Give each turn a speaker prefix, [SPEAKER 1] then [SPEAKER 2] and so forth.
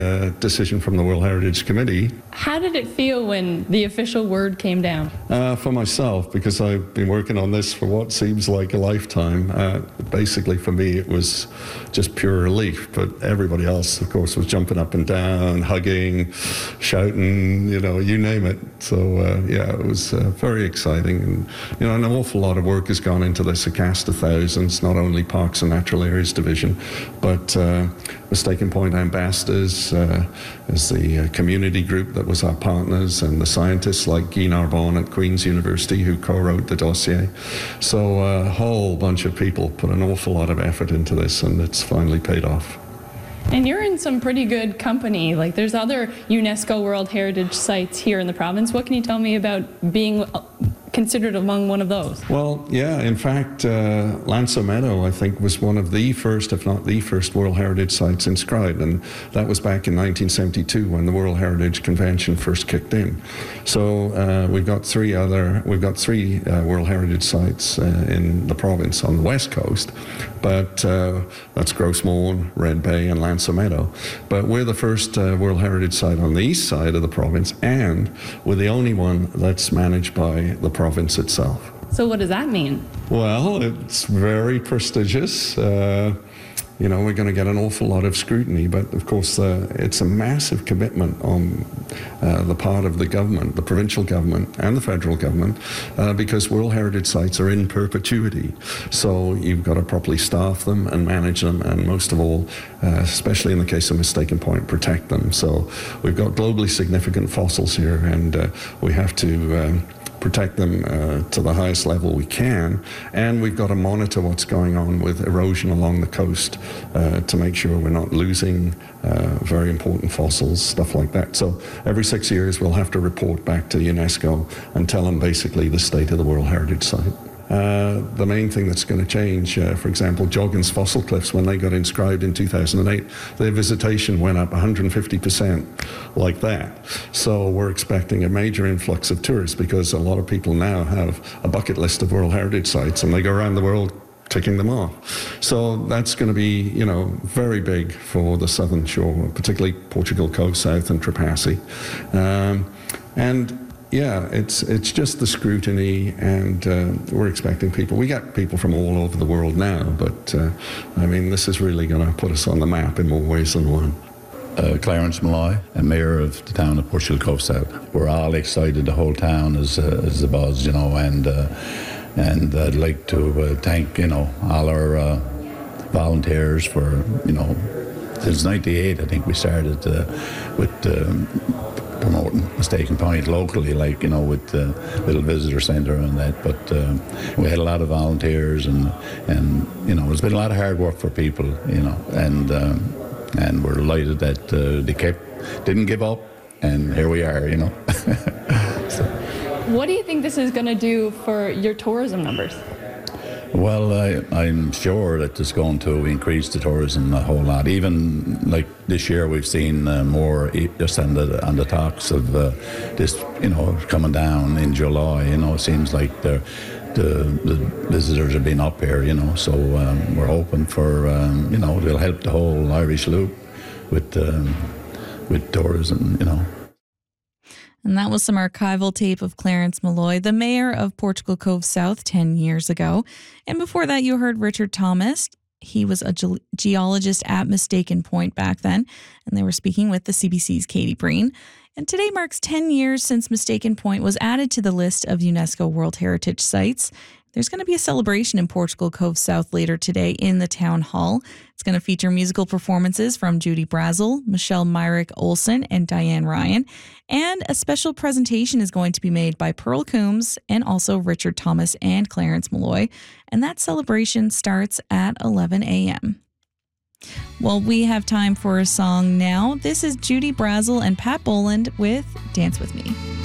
[SPEAKER 1] decision from the World Heritage Committee.
[SPEAKER 2] How did it feel when the official word came down?
[SPEAKER 1] For myself, because I've been working on this for what seems like a lifetime, basically for me it was just pure relief, but everybody else, of course, was jumping up and down, hugging, shouting, you name it. So, it was very exciting. And, an awful lot of work has gone into this, a cast of thousands, not only Parks and Natural Areas Division, but Mistaken Point Ambassadors, as the community group that was our partners, and the scientists like Guy Narbonne at Queen's University who co-wrote the dossier. So a whole bunch of people put an awful lot of effort into this, and it's finally paid off.
[SPEAKER 2] And you're in some pretty good company. Like, there's other UNESCO World Heritage sites here in the province. What can you tell me about being considered among one of those?
[SPEAKER 1] Well, yeah, in fact, Lanso Meadow, I think, was one of the first, if not the first, World Heritage sites inscribed, and that was back in 1972 when the World Heritage Convention first kicked in. So we've got three World Heritage sites in the province on the west coast, but that's Gross Moen, Red Bay, and Lanso Meadow. But we're the first World Heritage site on the east side of the province, and we're the only one that's managed by the province itself.
[SPEAKER 2] So what does that mean?
[SPEAKER 1] Well, it's very prestigious. We're going to get an awful lot of scrutiny, but of course it's a massive commitment on the part of the government, the provincial government and the federal government, because World Heritage sites are in perpetuity. So you've got to properly staff them and manage them, and most of all, especially in the case of Mistaken Point, protect them. So we've got globally significant fossils here, and we have to protect them to the highest level we can, and we've got to monitor what's going on with erosion along the coast to make sure we're not losing very important fossils, stuff like that. So every 6 years we'll have to report back to UNESCO and tell them basically the state of the World Heritage Site. The main thing that's going to change, for example, Joggins Fossil Cliffs, when they got inscribed in 2008, their visitation went up 150% like that. So we're expecting a major influx of tourists, because a lot of people now have a bucket list of World Heritage sites and they go around the world ticking them off. So that's going to be, very big for the southern shore, particularly Portugal Coast South and Trepassey. Yeah, it's just the scrutiny, and we're expecting people. We get people from all over the world now, but this is really going to put us on the map in more ways than one.
[SPEAKER 3] Clarence Malloy, Mayor of the town of Portugal Cove South. We're all excited, the whole town is a buzz, and I'd like to thank, all our volunteers for, since '98, I think we started with promoting Mistaken Point locally, with the little visitor centre and that. But we had a lot of volunteers, and it's been a lot of hard work for people, and we're delighted that they didn't give up, and here we are, So.
[SPEAKER 2] What do you think this is going to do for your tourism numbers?
[SPEAKER 3] Well, I'm sure that it's going to increase the tourism a whole lot. Even like this year, we've seen more just on the talks of this, coming down in July. It seems like the visitors have been up here. So we're hoping for they'll help the whole Irish loop with tourism.
[SPEAKER 4] And that was some archival tape of Clarence Malloy, the mayor of Portugal Cove South 10 years ago. And before that, you heard Richard Thomas. He was a geologist at Mistaken Point back then, and they were speaking with the CBC's Katie Breen. And today marks 10 years since Mistaken Point was added to the list of UNESCO World Heritage Sites. There's going to be a celebration in Portugal Cove South later today in the town hall. It's going to feature musical performances from Judy Brazel, Michelle Myrick Olsen, and Diane Ryan. And a special presentation is going to be made by Pearl Coombs and also Richard Thomas and Clarence Malloy. And that celebration starts at 11 a.m. Well, we have time for a song now. This is Judy Brazel and Pat Boland with Dance With Me.